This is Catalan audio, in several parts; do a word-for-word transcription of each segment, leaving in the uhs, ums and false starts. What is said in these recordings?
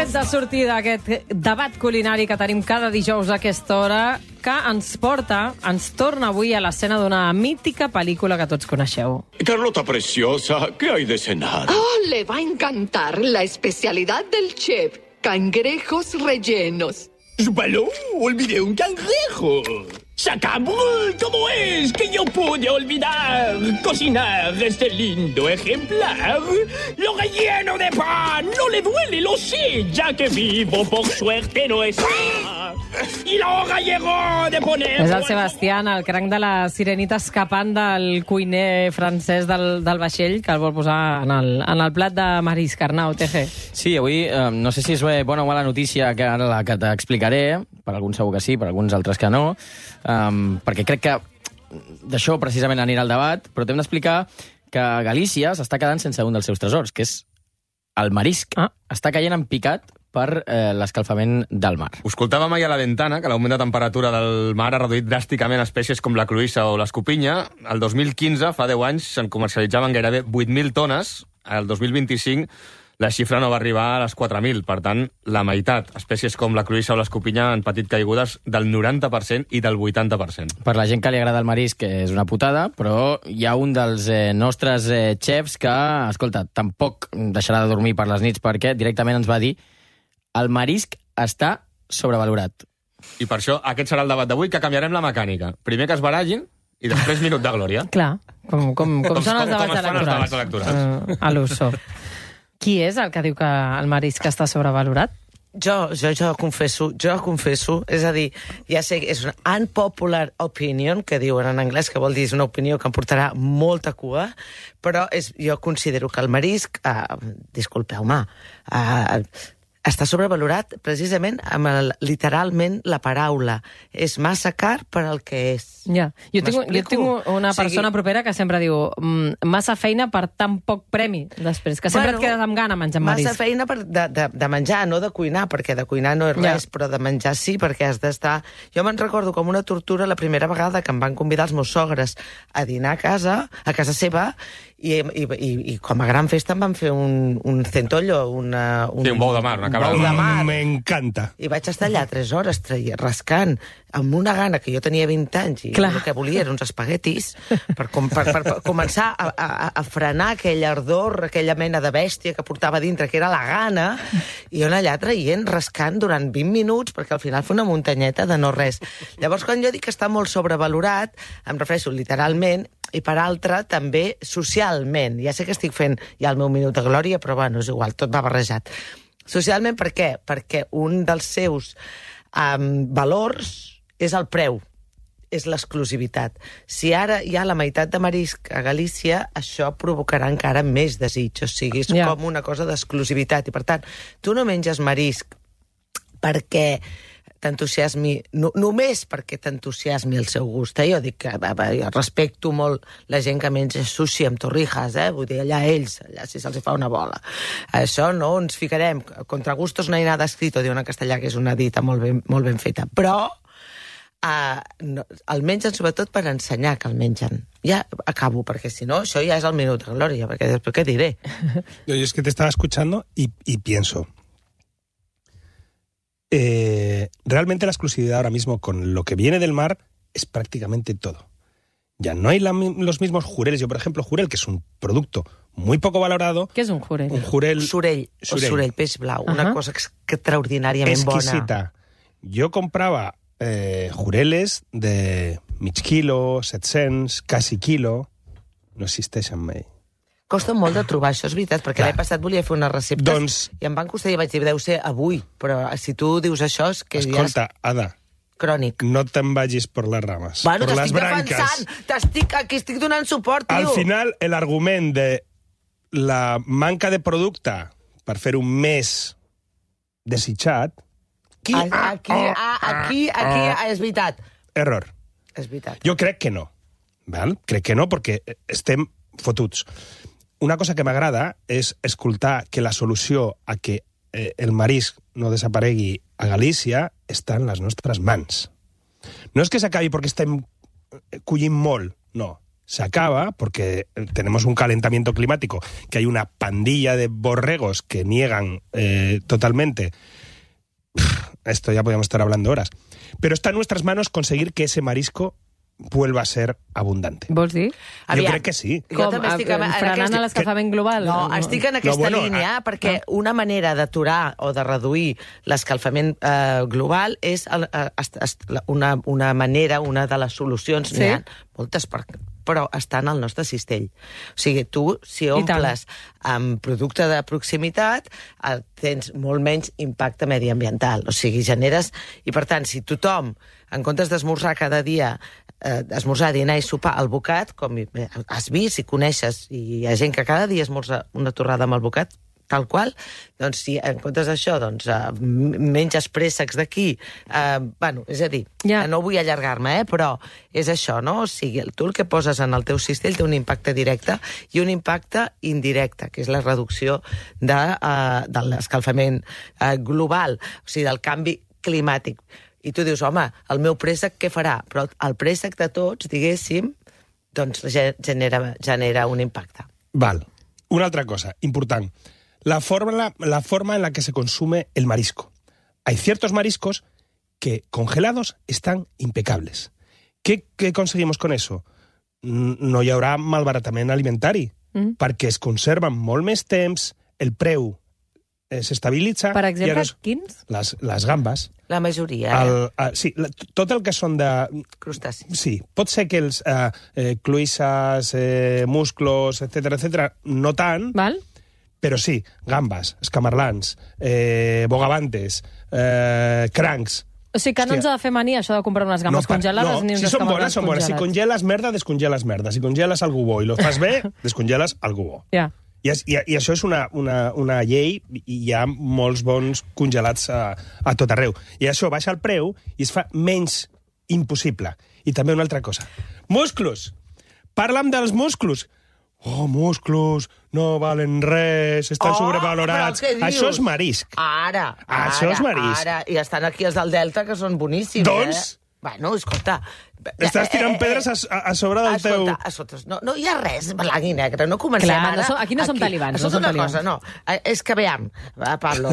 tret de sortida aquest debat culinari que tenim cada dijous a aquesta hora, que ens porta, ens torna avui a l'escena d'una mítica pel·lícula que tots coneixeu. Carlota preciosa, ¿qué hay de cenar? Oh, le va a encantar la especialidad del chef, cangrejos rellenos. ¡Súpalo! ¡Olvidé un cangrejo! ¡Sacabrón! ¿Cómo es que yo pude olvidar cocinar este lindo ejemplar? ¡Lo relleno de pan! ¡No le duele, lo sé! Ya que vivo, por suerte no está. I l'hora llegó de poner... És el Sebastián, el cranc de la sirenita, escapant del cuiner francès del, del vaixell, que el vol posar en el, en el plat de marisc. Arnau, T G. Sí, avui eh, no sé si és bona o mala notícia que ara la que t'explicaré, per alguns segur que sí, per alguns altres que no, um, perquè crec que d'això precisament anirà el debat, però t'hem d'explicar que Galícia s'està quedant sense un dels seus tresors, que és el marisc. Ah. Està caient en picat per eh, l'escalfament del mar. Us contàvem ahir a la ventana que l'augment de temperatura del mar ha reduït dràsticament espècies com la cloïssa o l'escopinya. El dos mil quinze, fa deu anys, se'n comercialitzaven gairebé vuit mil tones. El dos mil vint-i-cinc la xifra no va arribar a les quatre mil. Per tant, la meitat. Espècies com la cloïssa o l'escopinya han patit caigudes del noranta per cent i del vuitanta per cent. Per la gent que li agrada el marisc és una putada, però hi ha un dels eh, nostres eh, xefs que, escolta, tampoc deixarà de dormir per les nits perquè directament ens va dir el marisc està sobrevalorat. I per això aquest serà el debat d'avui, que canviarem la mecànica. Primer que es barallin i després minut de glòria. Clar, com, com, com, com són els debats com es fan els debats electorals. Uh, a l'uso. Qui és el que diu que el marisc està sobrevalorat? Jo, jo, jo confesso, jo confesso, és a dir, ja sé que és una unpopular opinion, que diuen en anglès, que vol dir és una opinió que em portarà molta cua, però és, jo considero que el marisc, uh, disculpeu-me, uh, està sobrevalorat precisament amb el, literalment la paraula. És massa car per al que és. Ja. Jo, tinc, jo tinc una persona o sigui, propera que sempre diu mm, massa feina per tan poc premi després, que sempre bueno, et quedes amb gana menjant marisc. Massa feina per, de, de, de menjar, no de cuinar, perquè de cuinar no és res, ja. Però de menjar sí, perquè has d'estar... Jo me'n recordo com una tortura la primera vegada que em van convidar els meus sogres a dinar a casa, a casa seva, i, i, i, i com a gran festa em van fer un, un centollo, una, un, sí, un bou de mar, una cabra de mar. M'encanta. I vaig estar allà tres hores traient, rascant, amb una gana que jo tenia vint anys i Clar. El que volia eren uns espaguetis per, com, per, per, per començar a, a, a frenar aquell ardor, aquella mena de bèstia que portava dintre, que era la gana, i jo allà traient, rascant durant vint minuts, perquè al final fa una muntanyeta de no res. Llavors, quan jo dic que està molt sobrevalorat, em refereixo literalment, i per altra, també socialment. Ja sé que estic fent ja el meu minut de glòria, però bueno, és igual, tot va barrejat. Socialment, per què? Perquè un dels seus um, valors és el preu, és l'exclusivitat. Si ara hi ha la meitat de marisc a Galícia, això provocarà encara més desig, o sigui, és yeah. com una cosa d'exclusivitat. I per tant, tu no menges marisc perquè t'entusiasmi, no, només perquè t'entusiasmi el seu gust. Eh? Jo dic que va, va, jo respecto molt la gent que menja sushi amb torrijas, eh? Vull dir, allà ells, allà si se'ls fa una bola. Això no ens ficarem. Contra gustos no hi ha nada escrito, diuen en castellà, que és una dita molt ben, molt ben feta. Però uh, no, el mengen sobretot per ensenyar que el mengen. Ja acabo, perquè si no, això ja és el minut de glòria, perquè després què diré? Yo es que te estaba escuchando y, y pienso... Eh, realmente la exclusividad ahora mismo con lo que viene del mar es prácticamente todo. Ya no hay la, los mismos jureles. Yo, por ejemplo, jurel, que es un producto muy poco valorado. ¿Qué es un jurel? Un jurel... Surell, surell. surell peix blau. Uh-huh. Una cosa extraordinàriament bona. Exquisita. Jo comprava eh, jureles de mig quilo, set-cents, quasi quilo. No existeixen mai. Costa molt de trobar, això és veritat, perquè l'any passat volia fer unes receptes doncs, i em van costar i vaig dir, deu ser avui, però si tu dius això és que escolta, ja és Ada, crònic. No te'n vagis per les rames, bueno, per les branques. Defensant, t'estic, aquí estic donant suport, tio. Al final, l'argument de la manca de producte per fer-ho més desitjat... Aquí, aquí, aquí, aquí, és veritat. Error. És veritat. Jo crec que no. Val? Crec que no, perquè estem fotuts. Una cosa que m'agrada és escoltar que la solució a que eh, el marisc no desaparegui a Galícia està en les nostres mans. No és que s'acabi perquè estem collint molt, no. se acaba, porque tenemos un calentamiento climático, que hay una pandilla de borregos que niegan eh, totalmente. Esto ya podríamos estar hablando horas. Pero está en nuestras manos conseguir que ese marisco vuelva a ser abundante. Vols dir? Jo Aviam, crec que sí. Jo també estic en, en frenant aquest... l'escalfament global? No, estic en aquesta no, bueno, línia, a... perquè ah. una manera d'aturar o de reduir l'escalfament eh, global és el, eh, una, una manera, una de les solucions, sí? N'hi ha moltes, per, però estan al nostre cistell. O sigui, tu, si omples amb producte de proximitat, eh, tens molt menys impacte mediambiental. O sigui, generes... I, per tant, si tothom, en comptes d'esmorzar cada dia, eh, esmorzar, dinar i sopar al bocat, com has vist i coneixes, i hi ha gent que cada dia esmorza una torrada amb el bocat, tal qual, doncs si en comptes d'això doncs, eh, menges préssecs d'aquí, eh, bueno, és a dir, yeah. no vull allargar-me, eh, però és això, no? O sigui, tu el que poses en el teu cistell té un impacte directe i un impacte indirecte, que és la reducció de, eh, de l'escalfament eh, global, o sigui, del canvi climàtic. I tu dius, home, el meu préssec què farà? Però el préssec de tots, diguéssim, doncs genera, genera un impacte. Val. Una altra cosa, important. La forma, la forma en la que se consume el marisco. Hay ciertos mariscos que congelados están impecables. ¿Qué, qué conseguimos con eso? No hi haurà malbaratament alimentari, mm. perquè es conserven molt més temps, el preu s'estabilitza... Per exemple, les, quins? Les, les gambes. La majoria, el, eh? uh, sí, la, tot el que són de... Crustacis. Sí, pot ser que els uh, eh, cloïsses, eh, musclos, etcètera, etcètera, no tant, Val. Però sí, gambes, escamarlans, eh, bogavantes, eh, crancs... O sigui que no ens ha de fer mania això de comprar unes gambes no, congelades no, ni uns si són bones, són bones. congelats. Si congeles merda, descongeles merda. Si congeles algú bo i lo fas bé, descongeles algú bo. Ja. I, i, I això és una, una, una llei i hi ha molts bons congelats a, a tot arreu. I això baixa el preu i es fa menys impossible. I també una altra cosa. Musclos! Parla'm dels musclos! Oh, musclos, no valen res, estan oh, sobrevalorats. Això és marisc. Ara, ara, Això és marisc. Ara. I estan aquí els del Delta, que són boníssims, doncs, eh? Bueno, escolta... Estàs tirant eh, eh, pedres a, a sobre del escolta, teu... Escolta, no, no hi ha res blanc i negre, no comencem Clar, ara... No som, aquí no som aquí. talibans. Això no és una talibans. cosa, no. És que veiem, Pablo,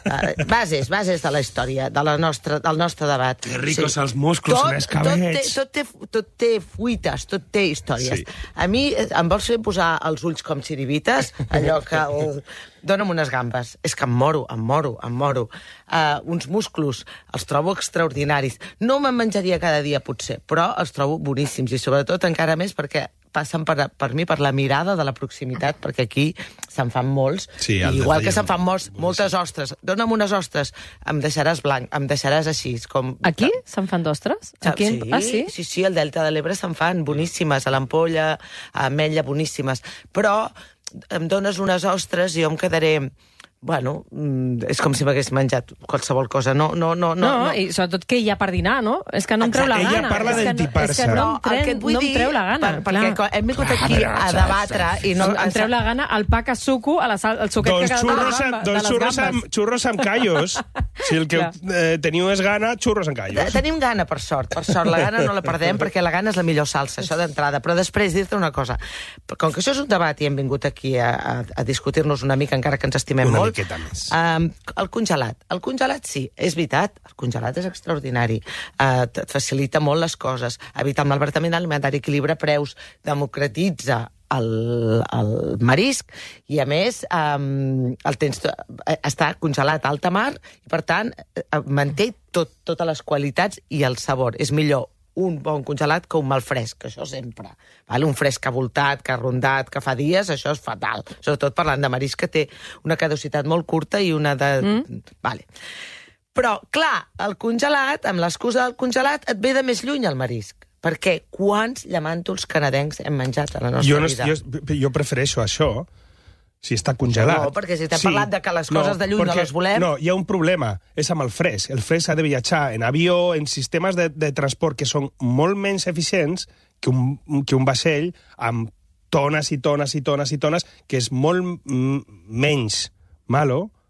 bases, bases de la història, de la nostra, del nostre debat. Que ricos sí. els musclos i les cabells. Tot té, tot, té, tot té fuites, tot té històries. Sí. A mi em vols fer posar els ulls com xiribites, allò que... El... Dóna'm unes gambes. És que em moro, em moro, em moro. Uh, uns musclos, els trobo extraordinaris. No me'n menjaria cada dia, potser, però els trobo boníssims, i sobretot encara més perquè passen per, per mi per la mirada de la proximitat, perquè aquí se'n fan molts, sí, i igual que se'n fan molts, moltes ostres. Dóna'm unes ostres, em deixaràs blanc, em deixaràs així. Com... Aquí se'n fan d'ostres? Aquí... Sí, ah, sí? sí, sí, al Delta de l'Ebre se'n fan boníssimes, a l'Ampolla, a Ametlla, boníssimes. Però em dones unes ostres i jo em quedaré... Bueno, és com si m'hagués menjat qualsevol cosa. No, no, no, no, no, no. I sobretot què hi ha per dinar, no? És que no em treu la gana. Ella parla d'entipar-se. És que no em, tren, no, no em treu la gana. Per, perquè hem vingut aquí a debatre i no... Em treu la gana el pa que suco, a la sal, el suquet doncs que xurros, de, amb, de doncs les xurros gambes. Amb, xurros amb callos. Si el que eh, teniu és gana, xurros amb callos. Tenim gana, per sort. Per sort, la gana no la perdem perquè la gana és la millor salsa, això d'entrada. Però després dir-te una cosa. Com que això és un debat i hem vingut aquí a, a, a discutir-nos una mica, encara que ens estimem una molt... Una miqueta més. Um, el congelat. El congelat, sí, és veritat. El congelat és extraordinari. Uh, et facilita molt les coses. Evita el malbaratament alimentari, equilibra preus, democratitza el, el marisc i, a més, um, el tens, està congelat a alta mar i, per tant, manté tot, totes les qualitats i el sabor. És millor un bon congelat que un mal fresc, això sempre. Vale? Un fresc avoltat, que ha rondat, que fa dies, això és fatal. Sobretot parlant de marisc, que té una caducitat molt curta i una de... Mm. Vale. Però, clar, el congelat, amb l'excusa del congelat, et ve de més lluny el marisc. Perquè quants llamàntols canadencs hem menjat a la nostra jo no, vida? Jo, jo prefereixo això, si està congelat. No, perquè si t'hem sí. parlat de que les coses no, de lluny perquè, no les volem... No, hi ha un problema, és amb el fresc. El fresc ha de viatjar en avió, en sistemes de, de transport que són molt menys eficients que un, que un vaixell amb tones i tones i tones i tones, que és molt menys malo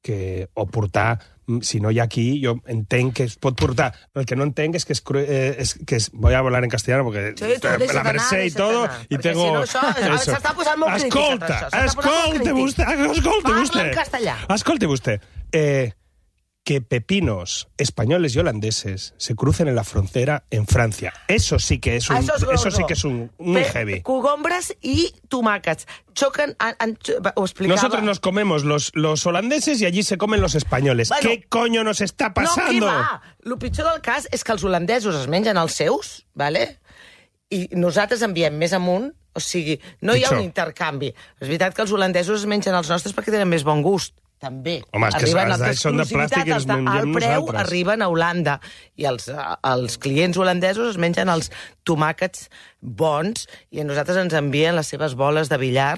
que, o portar, si no hi ha aquí, jo entenc que es pot portar. El que no entenc és que es, eh, es, que es voy a hablar en castellano porque sí, tu, la Mercè i todo i tengo... Si no, això s'està posant molt escolta, crítica. Escolta, vostè, escolta vostè. Parla en castellà. Escolta vostè. Eh, que pepinos españoles y holandeses se crucen en la frontera en Francia. Eso sí que es un, eso, es eso sí que es un muy Pe heavy. Cogombres y tomàquets. Chocan, an, an, ho explicava. Nosotros nos comemos los, los holandeses y allí se comen los españoles. Bueno, ¿qué coño nos está pasando? No, qui va? El pitjor del cas és que els holandesos es mengen els seus, ¿vale? I nosaltres enviem més amunt, o sigui, no hi ha pitjor. un intercanvi. És veritat que els holandesos es mengen els nostres perquè tenen més bon gust. També. Home, és que arriben els d'ells són de plàstic i els mengem el preu nosaltres. arriben a Holanda i els, els clients holandesos es mengen els tomàquets bons i a nosaltres ens envien les seves boles de billar.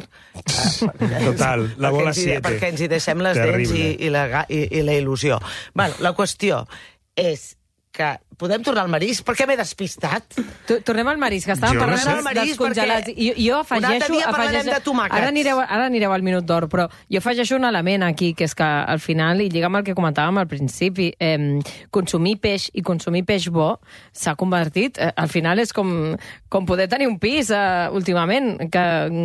Total, la bola siete. Perquè ens hi deixem les Terrible. dents i, i, la, i, i la il·lusió. Bueno, la qüestió és que podem tornar al marisc? Per què m'he despistat? Tornem al marisc, que estàvem Jo no parlant sé. dels, dels congelats. I, jo afegeixo... Un altre dia parlarem afegeixo, de tomàquets. Ara anireu, ara anireu al minut d'or, però jo afegeixo un element aquí, que és que al final, i lliga amb el que comentàvem al principi, eh, consumir peix i consumir peix bo s'ha convertit... Eh, al final és com, com poder tenir un pis eh, últimament, que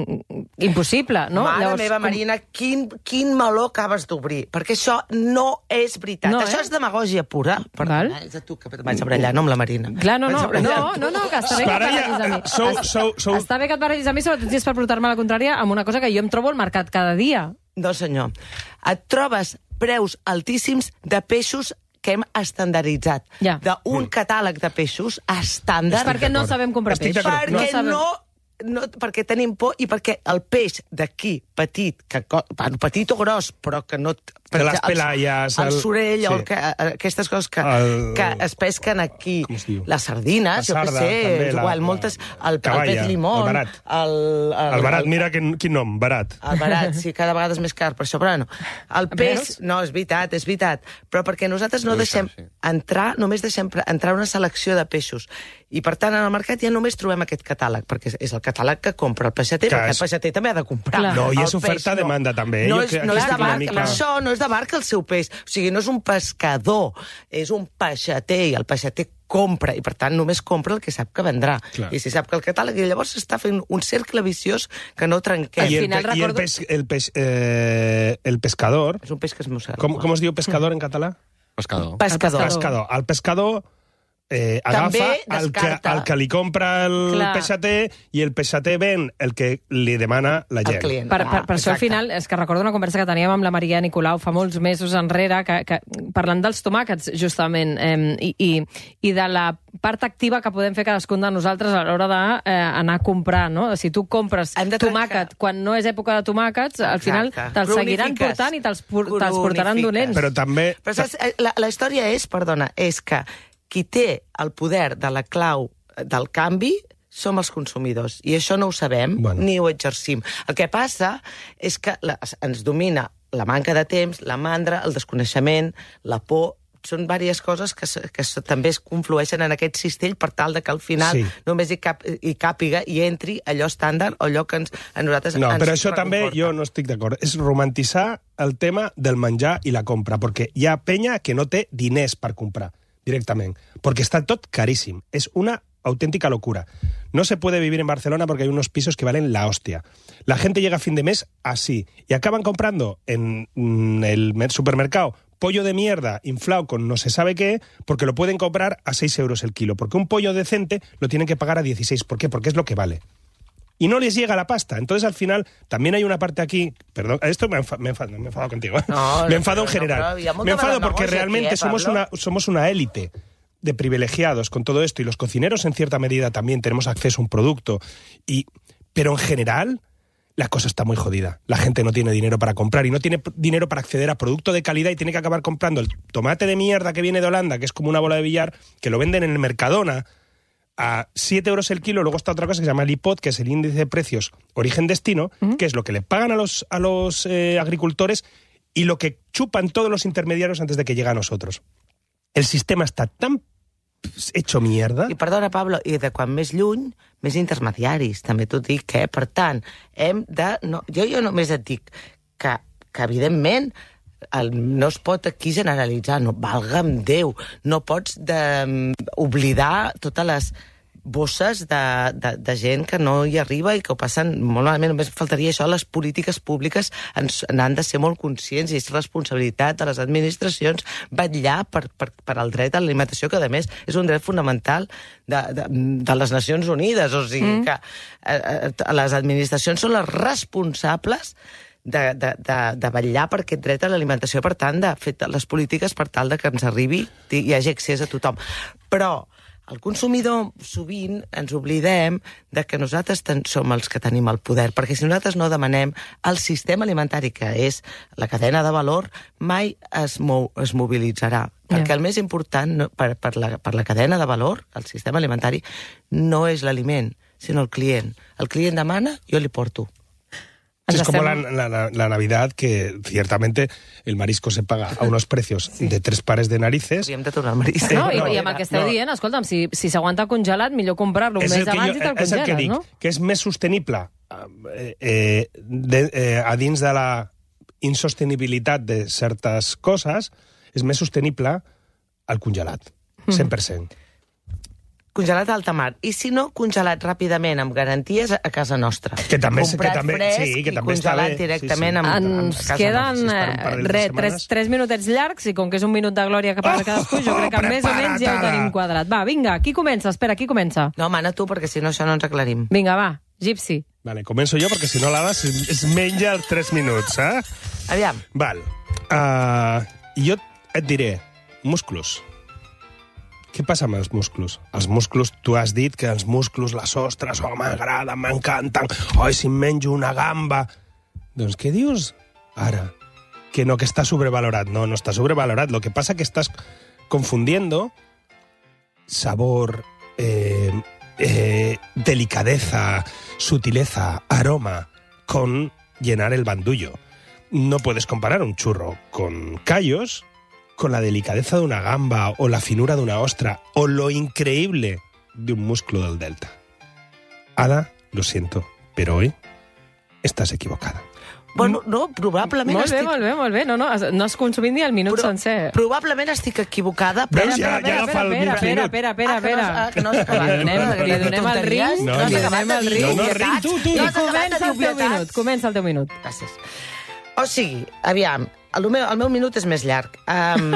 impossible, no? Mare Llavors, meva, com... Marina, quin, quin meló acabes d'obrir. Perquè això no és veritat. No, això eh? és demagògia pura. Val. Perdona, és a tu que vaig a brallar, no amb la Marina. Clar, no, no, Vaig a no, brallar. no, no, que està bé que et Para ja, barregis a mi. sou- Es- sou- sou- Està bé que et barregis a mi, sobretot si és per portar-me la contrària amb una cosa que jo em trobo al mercat cada dia. No, senyor. Et trobes preus altíssims de peixos que hem estandarditzat. Ja. D'un catàleg de peixos estàndard. És perquè no sabem comprar Estic peix. d'acord. Perquè sabem. no, no, perquè tenim por i perquè el peix d'aquí, petit, que, co- bueno, petit o gros, però que no... Que les els- pelayes, El el- sorell, sí. o el que, aquestes coses que, El- que es pesquen aquí. Com es diu? Les sardines, La jo què sarda, sé, també, és la- igual, la- moltes... El, el caballa, pet limón... el barat. El, el, El barat, mira quin, quin nom, barat. El barat, sí, cada vegada és més car, per això, però no. El peix, Veus? no, és veritat, és veritat, però perquè nosaltres no Deu deixem ser, sí. entrar, només deixem pre- entrar una selecció de peixos. I, per tant, en el mercat ja només trobem aquest catàleg, perquè és- és el catàleg que compra el peixater, Que perquè és- el peixater també ha de comprar. Clar. No, i El és oferta-demanda, peix, també, eh? No, Jo és, crec no que és és de una marca, mica- això no és de marca el seu peix. O sigui, no és un pescador, és un peixater, i el peixater compra, i per tant només compra el que sap que vendrà. Clar. I si sap que el catàleg... I llavors s'està fent un cercle viciós que no trenquem. Al I el, final pe- i el, recordo- pes, el, pes, eh, el pescador... És un peix que es mossega. Com, com es diu pescador en català? Pescador. Pescador. Pescador. El pescador eh, agafa També el que, descarta. el que li compra el Clar. peixater i el peixater ven el que li demana la El gent. client. Per, per, per això, al Exacte. final, és que recordo una conversa que teníem amb la Maria Nicolau fa molts mesos enrere, que, que, parlant dels tomàquets, justament, eh, i, i, i de la part activa que podem fer cadascun de nosaltres a l'hora d'anar eh, a comprar, no? Si tu compres Hem de trencar. tomàquet quan no és època de tomàquets, al final Exacte. te'ls seguiran Cronifiques. portant i te'ls, por- te'ls portaran Cronifiques. dolents. Però també... Però saps, eh, la, la història és, perdona, és que qui té el poder de la clau del canvi som els consumidors. I això no ho sabem, Bueno. ni ho exercim. El que passa és que la, ens domina la manca de temps, la mandra, el desconeixement, la por... Són diverses coses que, s- que s- també es conflueixen en aquest cistell per tal de que al final Sí. només hi, cap, hi càpiga i entri allò estàndard o allò que ens, a nosaltres No, ens però això també reconforta. jo no estic d'acord. És romantitzar el tema del menjar i la compra, perquè hi ha penya que no té diners per comprar directament, porque está todo carísimo. Es una auténtica locura. No se puede vivir en Barcelona porque hay unos pisos que valen la hostia. La gente llega a fin de mes así y acaban comprando en mm, el supermercado pollo de mierda inflado con no se sabe qué, porque lo pueden comprar a seis euros el kilo. Porque un pollo decente lo tienen que pagar a dieciséis. ¿Por qué? Porque es lo que vale. Y no les llega la pasta. Entonces, al final, también hay una parte aquí... Perdón, esto me he enfadado, me he enfadado, me he enfadado contigo. ¿eh? No, me enfado no, en general. no, pero me enfado porque demagogia realmente aquí, ¿eh, somos, Pablo? una, somos una élite de privilegiados con todo esto, y los cocineros en cierta medida también tenemos acceso a un producto. Y, pero en general, la cosa está muy jodida. La gente no tiene dinero para comprar y no tiene p- dinero para acceder a producto de calidad y tiene que acabar comprando el tomate de mierda que viene de Holanda, que es como una bola de billar, que lo venden en el Mercadona a siete euros el kilo. Luego está otra cosa que se llama el I P O D, que es el índice de precios origen-destino, uh-huh. que es lo que le pagan a los, a los eh, agricultores y lo que chupan todos los intermediarios antes de que llegue a nosotros. El sistema está tan hecho mierda... I perdona, Pablo, i de quan més lluny, més intermediaris, també t'ho dic, eh? Per tant, hem de... No, jo, jo només et dic que, que evidentment, el, no es pot aquí generalitzar, no, valga'm Déu, no pots de, oblidar totes les bosses de, de, de gent que no hi arriba i que ho passen molt malament. Només faltaria això, les polítiques públiques n'han de ser molt conscients i és responsabilitat de les administracions vetllar per, per, per al dret a l'alimentació, que a més és un dret fonamental de, de, de les Nacions Unides, o sigui mm. que eh, les administracions són les responsables de, de, de, de vetllar per aquest dret a l'alimentació, per tant, de fer les polítiques per tal de que ens arribi i hi hagi accés a tothom. Però el consumidor, sovint, ens oblidem de que nosaltres ten, som els que tenim el poder, perquè si nosaltres no demanem, el sistema alimentari, que és la cadena de valor, mai es, mou, es mobilitzarà. Yeah. Perquè el més important no, per, per, la, per la cadena de valor, el sistema alimentari, no és l'aliment, sinó el client. El client demana, jo li porto. Sí, es como la, la, la Navidad, que ciertamente el marisco se paga a unos precios sí. de tres pares de narices. Hauríem de tornar al marisc. No, no, i, i amb el que esteu no. dient, escolta'm, si, si s'aguanta congelat, millor comprar-lo un mes abans i te'l congeles, és el que dic, no? Que és més sostenible eh, eh, de, eh, a dins de la insostenibilitat de certes coses, és més sostenible el congelat, cent per cent. Mm. Congelat a alta mar. I si no, congelat ràpidament, amb garanties, a casa nostra. Que també, comprat que també, fresc sí, que i també congelat està bé. directament sí, sí. amb, Ens amb casa queden nostra. eh, re, tres, tres minutets llargs i com que és un minut de glòria que parla cadascú, jo crec que oh, més o menys ja ho tenim quadrat. Va, vinga, qui comença? Espera, qui comença? No, mana tu, perquè si no això no ens aclarim. Vinga, va, Gypsy. Vale, començo jo, perquè si no l'Ada es, es menja els tres minuts, eh? Aviam. Val. Uh, jo et diré, musclos. Què passa amb els musclos? Els musclos, tu has dit que els musclos, les ostres, oh, m'agraden, m'encanten, oi, si em menjo una gamba... Doncs què dius ara? Que no, que està sobrevalorat. No, no està sobrevalorat. Lo que pasa que estás confundiendo sabor, eh, eh, delicadeza, sutileza, aroma, con llenar el bandullo. No puedes comparar un churro con callos con la delicadeza de una gamba o la finura de una ostra o lo increíble de un músculo del delta. Ada, lo siento, pero hoy estás equivocada. Bueno, no, probablement molt bé, estic... Molt bé, molt bé, no, no, no has consumit ni el minut Pro, sencer. Probablement estic equivocada, però... Veus, ja, ja agafa el mig minut. Espera, espera, espera, espera. Ah, que no has acabat. Li donem, li donem el ring, No, li no. donem el ring. No, no, ring, tu, tu. I comença el teu minut, comença el teu minut. Gràcies. O sigui, aviam, el meu, el meu minut és més llarg. Um,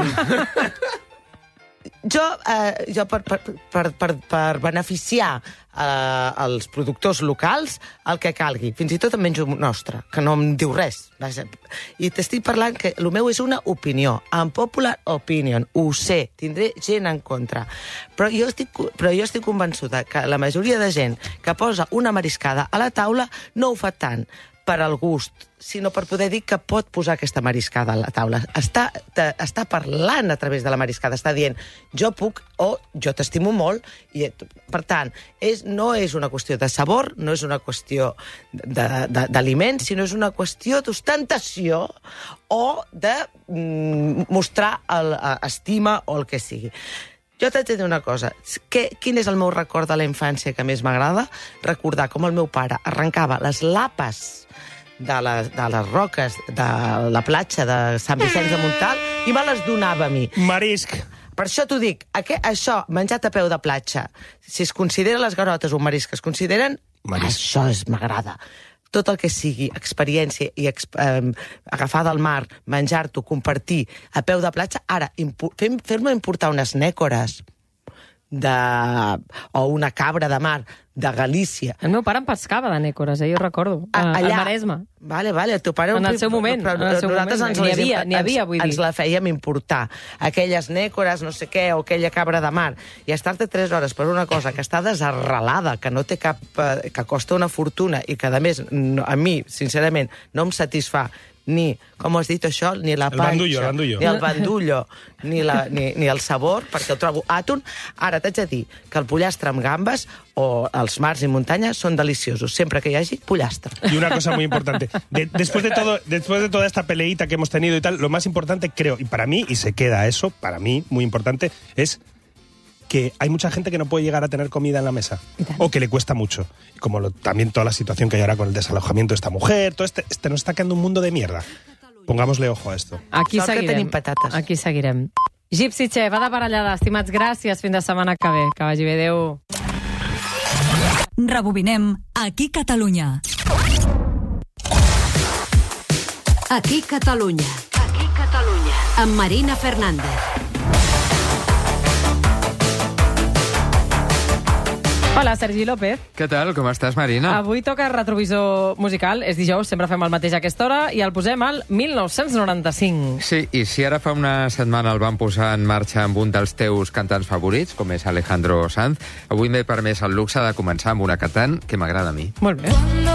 jo, uh, jo per, per, per, per, per beneficiar uh, els productors locals, el que calgui. Fins i tot em menjo nostre, que no em diu res. I t'estic parlant que el meu és una opinió. En popular opinion, ho sé, tindré gent en contra. Però jo estic, però jo estic convençuda que la majoria de gent que posa una mariscada a la taula no ho fa tant per al gust, sinó per poder dir que pot posar aquesta mariscada a la taula. Està, te, està parlant a través de la mariscada, està dient jo puc o jo t'estimo molt. I, per tant, és, no és una qüestió de sabor, no és una qüestió d'aliment, sinó és una qüestió d'ostentació o de mm, mostrar el, estima o el que sigui. Jo t'haig de dir una cosa. Que, quin és el meu record de la infància que més m'agrada? Recordar com el meu pare arrencava les lapes de les, de les roques de la platja de Sant Vicenç de Montalt i me les donava a mi. Marisc. Per això t'ho dic, aqu això, menjat a peu de platja, si es considera les garotes un marisc que es consideren, marisc. Això m'agrada. Tot el que sigui experiència i exp eh, agafar del mar, menjar-t'ho, compartir a peu de platja, ara, fer-me importar unes nècores de... o una cabra de mar de Galícia. El meu pare em pescava de nècores, eh? Jo recordo, a, allà, al Maresme. Vale, vale, el teu pare... En el seu moment. Però, en el seu nosaltres moment. ens, N'hi havia, n'hi havia, vull dir. Ens la fèiem importar. Aquelles nècores, no sé què, o aquella cabra de mar. I estar-te tres hores per una cosa que està desarrelada, que no té cap... que costa una fortuna i que, a més, a mi, sincerament, no em satisfà ni, com has dit això, ni la panxa, bandullo, el bandullo. ni el bandullo, ni, la, ni, ni el sabor, perquè el trobo àton. Ara t'haig de dir que el pollastre amb gambes o els mars i muntanyes són deliciosos, sempre que hi hagi pollastre. Y una cosa muy importante, de, después, de todo, después de toda esta peleita que hemos tenido y tal, lo más importante, creo, y para mí, y se queda eso, para mí, muy importante, es que hay mucha gente que no puede llegar a tener comida en la mesa, o que le cuesta mucho. Como lo, también toda la situación que hay ahora con el desalojamiento de esta mujer, todo este, este nos está quedando un mundo de mierda. Pongámosle ojo a esto. Aquí Sort que seguirem. tenim patates. Aquí seguirem. Gypsy Chef, va de parellada. Estimats, gràcies. Fins la setmana que ve. Que vagi bé. Adéu. Rebobinem Aquí Catalunya. Aquí Catalunya. Aquí Catalunya. Amb Marina Fernández. Hola, Sergi López. Què tal? Com estàs, Marina? Avui toca retrovisor musical. És dijous, sempre fem el mateix a aquesta hora, i el posem al mil nou-cents noranta-cinc. Sí, i si ara fa una setmana el van posar en marxa amb un dels teus cantants favorits, com és Alejandro Sanz, avui m'he permès el luxe de començar amb una cantant que m'agrada a mi. Molt bé.